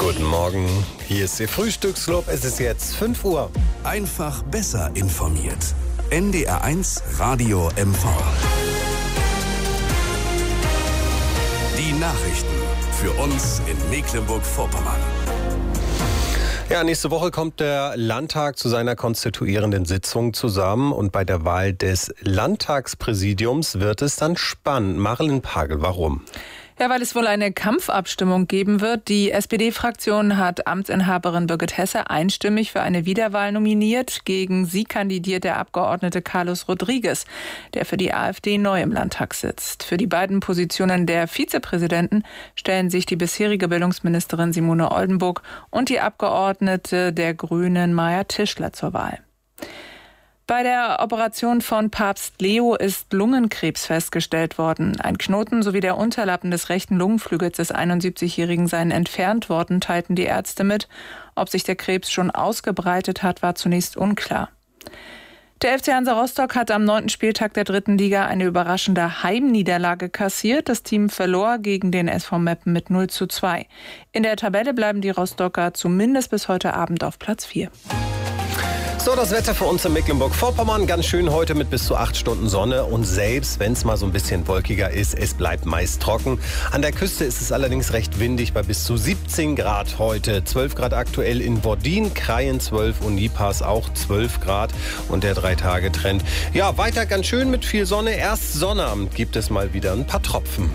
Guten Morgen, hier ist Ihr Frühstücksclub. Es ist jetzt 5 Uhr. Einfach besser informiert. NDR1 Radio MV. Die Nachrichten für uns in Mecklenburg-Vorpommern. Ja, nächste Woche kommt der Landtag zu seiner konstituierenden Sitzung zusammen und bei der Wahl des Landtagspräsidiums wird es dann spannend. Marilyn Pagel, warum? Ja, weil es wohl eine Kampfabstimmung geben wird. Die SPD-Fraktion hat Amtsinhaberin Birgit Hesse einstimmig für eine Wiederwahl nominiert. Gegen sie kandidiert der Abgeordnete Carlos Rodriguez, der für die AfD neu im Landtag sitzt. Für die beiden Positionen der Vizepräsidenten stellen sich die bisherige Bildungsministerin Simone Oldenburg und die Abgeordnete der Grünen Maja Tischler zur Wahl. Bei der Operation von Papst Leo ist Lungenkrebs festgestellt worden. Ein Knoten sowie der Unterlappen des rechten Lungenflügels des 71-Jährigen seien entfernt worden, teilten die Ärzte mit. Ob sich der Krebs schon ausgebreitet hat, war zunächst unklar. Der FC Hansa Rostock hat am 9. Spieltag der 3. Liga eine überraschende Heimniederlage kassiert. Das Team verlor gegen den SV Meppen mit 0:2. In der Tabelle bleiben die Rostocker zumindest bis heute Abend auf Platz 4. So, das Wetter für uns in Mecklenburg-Vorpommern. Ganz schön heute mit bis zu 8 Stunden Sonne. Und selbst wenn es mal so ein bisschen wolkiger ist, es bleibt meist trocken. An der Küste ist es allerdings recht windig bei bis zu 17 Grad heute. 12 Grad aktuell in Wordin, Krayen 12 und Nipas auch 12 Grad. Und der 3-Tage-Trend. Ja, weiter ganz schön mit viel Sonne. Erst Sonnabend gibt es mal wieder ein paar Tropfen.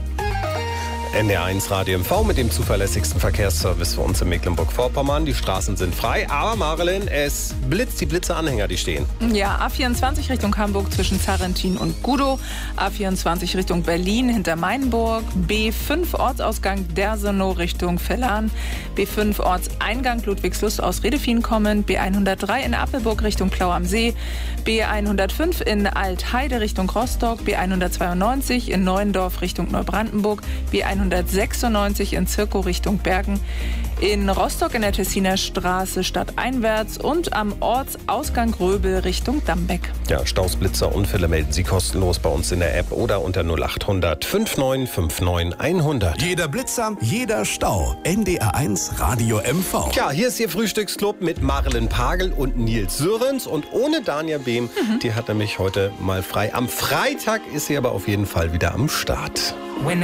NDR1 Radio MV mit dem zuverlässigsten Verkehrsservice für uns in Mecklenburg-Vorpommern. Die Straßen sind frei, aber Marilyn, es blitzt, die Blitzeanhänger, die stehen. Ja, A24 Richtung Hamburg zwischen Zarrentin und Gudow, A24 Richtung Berlin hinter Mainburg, B5 Ortsausgang Dersenow Richtung Vellan, B5 Ortseingang Ludwigslust aus Redefien kommen, B103 in Appelburg Richtung Plau am See, B105 in Altheide Richtung Rostock, B192 in Neuendorf Richtung Neubrandenburg, B196 in Zirkow Richtung Bergen, in Rostock in der Tessiner Straße stadteinwärts und am Ortsausgang Röbel Richtung Dambeck. Ja, Staus, Blitzer, Unfälle melden Sie kostenlos bei uns in der App oder unter 0800 5959 100. Jeder Blitzer, jeder Stau. NDR1 Radio MV. Ja, hier ist Ihr Frühstücksclub mit Marilyn Pagel und Nils Sörens und ohne Dania Behm. Die hat nämlich heute mal frei. Am Freitag ist sie aber auf jeden Fall wieder am Start.